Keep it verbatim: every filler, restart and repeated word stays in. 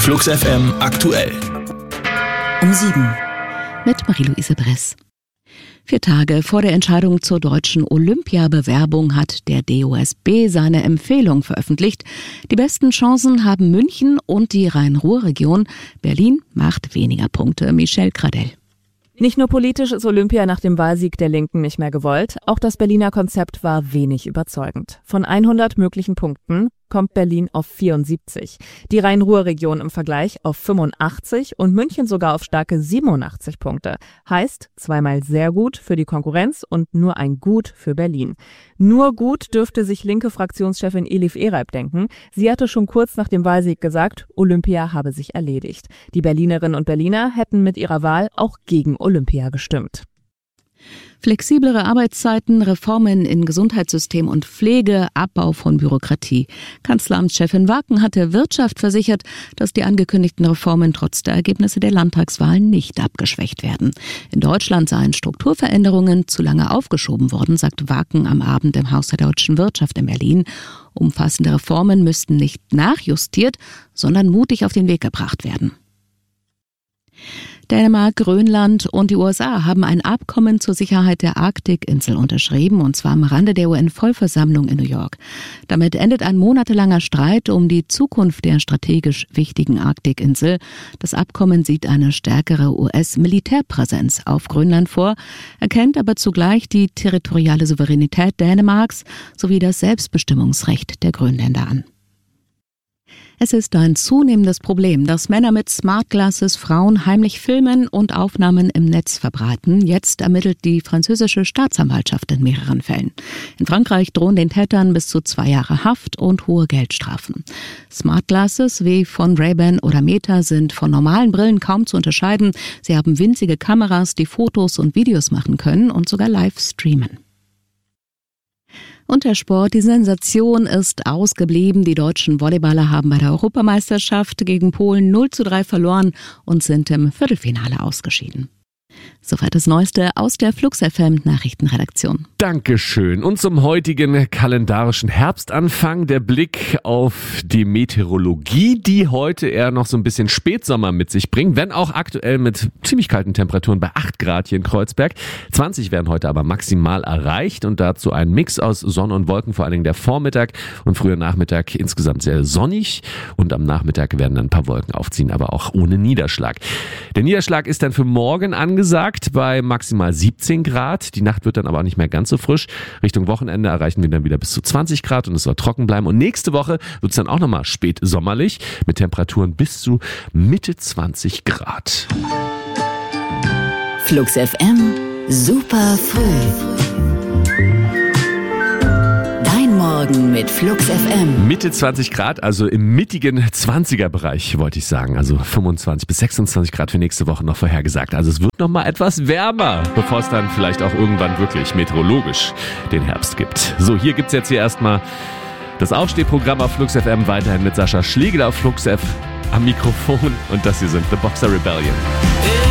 Flux F M aktuell. Um sieben mit Marie-Louise Bress. Vier Tage vor der Entscheidung zur deutschen Olympiabewerbung hat der D O S B seine Empfehlung veröffentlicht. Die besten Chancen haben München und die Rhein-Ruhr-Region. Berlin macht weniger Punkte. Michelle Gradell. Nicht nur politisch ist Olympia nach dem Wahlsieg der Linken nicht mehr gewollt, auch das Berliner Konzept war wenig überzeugend. Von hundert möglichen Punkten kommt Berlin auf vierundsiebzig, die Rhein-Ruhr-Region im Vergleich auf fünfundachtzig und München sogar auf starke siebenundachtzig Punkte. Heißt, zweimal sehr gut für die Konkurrenz und nur ein Gut für Berlin. Nur gut dürfte sich linke Fraktionschefin Elif Ereib denken. Sie hatte schon kurz nach dem Wahlsieg gesagt, Olympia habe sich erledigt. Die Berlinerinnen und Berliner hätten mit ihrer Wahl auch gegen Olympia gestimmt. Flexiblere Arbeitszeiten, Reformen in Gesundheitssystem und Pflege, Abbau von Bürokratie. Kanzleramtschefin Waken hat der Wirtschaft versichert, dass die angekündigten Reformen trotz der Ergebnisse der Landtagswahlen nicht abgeschwächt werden. In Deutschland seien Strukturveränderungen zu lange aufgeschoben worden, sagt Waken am Abend im Haus der Deutschen Wirtschaft in Berlin. Umfassende Reformen müssten nicht nachjustiert, sondern mutig auf den Weg gebracht werden. Dänemark, Grönland und die U S A haben ein Abkommen zur Sicherheit der Arktikinsel unterschrieben, und zwar am Rande der U N-Vollversammlung in New York. Damit endet ein monatelanger Streit um die Zukunft der strategisch wichtigen Arktikinsel. Das Abkommen sieht eine stärkere U S-Militärpräsenz auf Grönland vor, erkennt aber zugleich die territoriale Souveränität Dänemarks sowie das Selbstbestimmungsrecht der Grönländer an. Es ist ein zunehmendes Problem, dass Männer mit Smart Glasses Frauen heimlich filmen und Aufnahmen im Netz verbreiten. Jetzt ermittelt die französische Staatsanwaltschaft in mehreren Fällen. In Frankreich drohen den Tätern bis zu zwei Jahre Haft und hohe Geldstrafen. Smart Glasses wie von Ray-Ban oder Meta sind von normalen Brillen kaum zu unterscheiden. Sie haben winzige Kameras, die Fotos und Videos machen können und sogar live streamen. Und der Sport, die Sensation ist ausgeblieben. Die deutschen Volleyballer haben bei der Europameisterschaft gegen Polen null zu drei verloren und sind im Viertelfinale ausgeschieden. Soweit das Neueste aus der Flux F M Nachrichtenredaktion. Dankeschön. Und zum heutigen kalendarischen Herbstanfang der Blick auf die Meteorologie, die heute eher noch so ein bisschen Spätsommer mit sich bringt, wenn auch aktuell mit ziemlich kalten Temperaturen bei acht Grad hier in Kreuzberg. zwanzig werden heute aber maximal erreicht und dazu ein Mix aus Sonne und Wolken, vor allen Dingen der Vormittag und früher Nachmittag insgesamt sehr sonnig und am Nachmittag werden dann ein paar Wolken aufziehen, aber auch ohne Niederschlag. Der Niederschlag ist dann für morgen angesagt bei maximal siebzehn Grad. Die Nacht wird dann aber auch nicht mehr ganz so frisch. Richtung Wochenende erreichen wir dann wieder bis zu zwanzig Grad und es soll trocken bleiben. Und nächste Woche wird es dann auch nochmal spät sommerlich mit Temperaturen bis zu Mitte zwanzig Grad. Flux F M, super früh. Morgen mit Flux F M. Mitte zwanzig Grad, also im mittigen zwanziger-Bereich, wollte ich sagen. Also fünfundzwanzig bis sechsundzwanzig Grad für nächste Woche noch vorhergesagt. Also es wird noch mal etwas wärmer, bevor es dann vielleicht auch irgendwann wirklich meteorologisch den Herbst gibt. So, hier gibt's jetzt hier erstmal das Aufstehprogramm auf Flux F M, weiterhin mit Sascha Schlegel auf Flux F am Mikrofon. Und das hier sind The Boxer Rebellion.